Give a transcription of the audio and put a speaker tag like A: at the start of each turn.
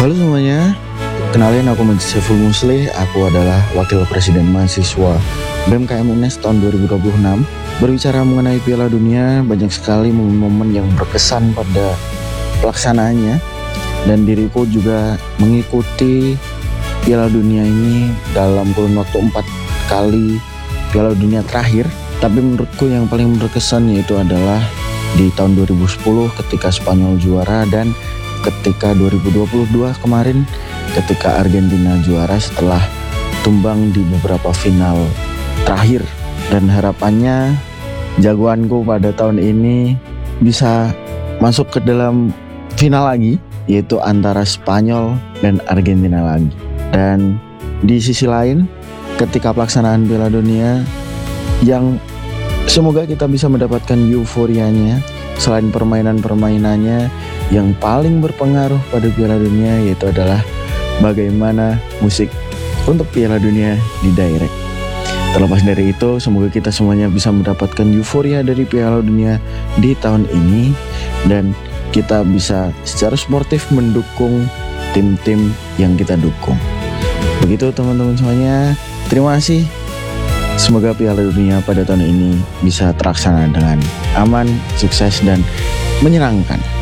A: Halo semuanya, kenalin aku Majid Saiful Muslih. Aku adalah Wakil Presiden Mahasiswa BEM KM UNES tahun 2026. Berbicara mengenai Piala Dunia, banyak sekali momen-momen yang berkesan pada pelaksanaannya. Dan diriku juga mengikuti Piala Dunia ini dalam kurun waktu 4 kali Piala Dunia terakhir. Tapi menurutku yang paling berkesan yaitu adalah di tahun 2010 ketika Spanyol juara, dan ketika 2022 kemarin ketika Argentina juara setelah tumbang di beberapa final terakhir. Dan harapannya jagoanku pada tahun ini bisa masuk ke dalam final lagi, yaitu antara Spanyol dan Argentina lagi. Dan di sisi lain, ketika pelaksanaan Piala Dunia yang semoga kita bisa mendapatkan euforianya, selain permainan-permainannya, yang paling berpengaruh pada Piala Dunia yaitu adalah bagaimana musik untuk Piala Dunia didirect. Terlepas dari itu, semoga kita semuanya bisa mendapatkan euforia dari Piala Dunia di tahun ini, dan kita bisa secara sportif mendukung tim-tim yang kita dukung. Begitu teman-teman semuanya, terima kasih. Semoga Piala Dunia pada tahun ini bisa terlaksana dengan aman, sukses, dan menyenangkan.